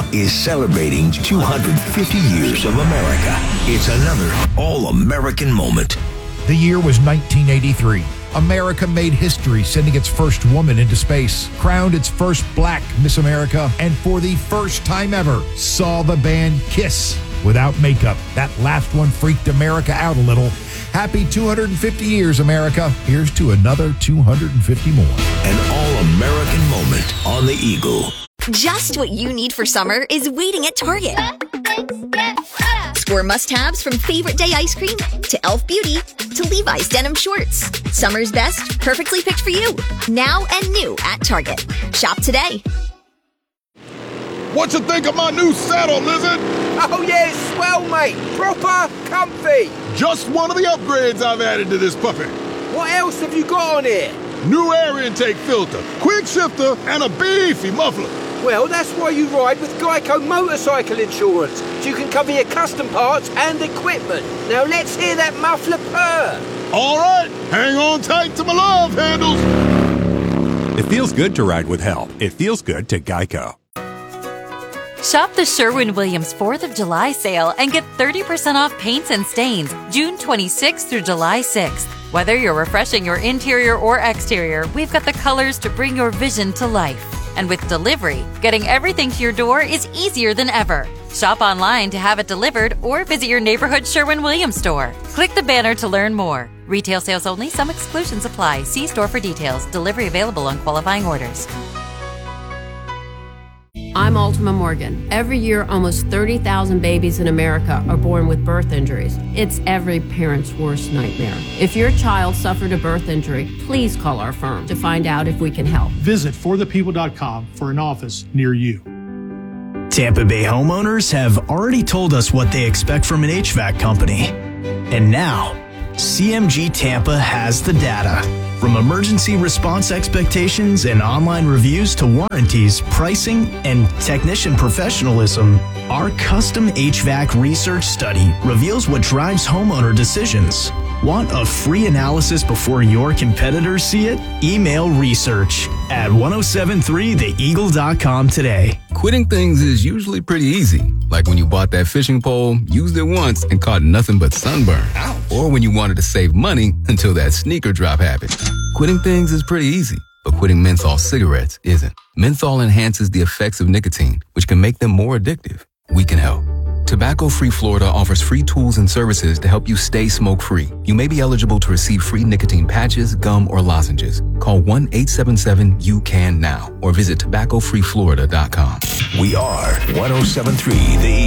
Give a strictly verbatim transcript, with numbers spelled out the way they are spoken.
is celebrating two hundred fifty years of America. It's another all-American moment. The year was nineteen eighty-three. America made history, sending its first woman into space, crowned its first black Miss America, and for the first time ever, saw the band Kiss without makeup. That last one freaked America out a little. Happy two hundred fifty years, America. Here's to another two hundred fifty more. An all-American moment on the Eagle. Just what you need for summer is waiting at Target. Score must-haves from Favorite Day ice cream to e l f Beauty to Levi's denim shorts. Summer's best, perfectly picked for you. Now and new at Target. Shop today. What you think of my new saddle, Lizard? Oh yeah, it's swell, mate. Proper comfy. Just one of the upgrades I've added to this puppy. What else have you got on here? New air intake filter, quick shifter, and a beefy muffler. Well, that's why you ride with Geico Motorcycle Insurance, so you can cover your custom parts and equipment. Now let's hear that muffler purr. All right, hang on tight to my love handles. It feels good to ride with help. It feels good to Geico. Shop the Sherwin-Williams fourth of July sale and get thirty percent off paints and stains June twenty-sixth through July sixth. Whether you're refreshing your interior or exterior, we've got the colors to bring your vision to life. And with delivery, getting everything to your door is easier than ever. Shop online to have it delivered or visit your neighborhood Sherwin-Williams store. Click the banner to learn more. Retail sales only. Some exclusions apply. See store for details. Delivery available on qualifying orders. I'm Ultima Morgan. Every year, almost thirty thousand babies in America are born with birth injuries. It's every parent's worst nightmare. If your child suffered a birth injury, please call our firm to find out if we can help. Visit for the people dot com for an office near you. Tampa Bay homeowners have already told us what they expect from an H V A C company. And now, C M G Tampa has the data. From emergency response expectations and online reviews to warranties, pricing, and technician professionalism, our custom H V A C research study reveals what drives homeowner decisions. Want a free analysis before your competitors see it? Email research at ten seventy-three the eagle dot com today. Quitting things is usually pretty easy. Like when you bought that fishing pole, used it once, and caught nothing but sunburn. Ouch. Or when you wanted to save money until that sneaker drop happened. Quitting things is pretty easy, but quitting menthol cigarettes isn't. Menthol enhances the effects of nicotine, which can make them more addictive. We can help. Tobacco-Free Florida offers free tools and services to help you stay smoke-free. You may be eligible to receive free nicotine patches, gum, or lozenges. Call one eight seven seven you can now or visit tobacco free florida dot com. We are ten seventy-three The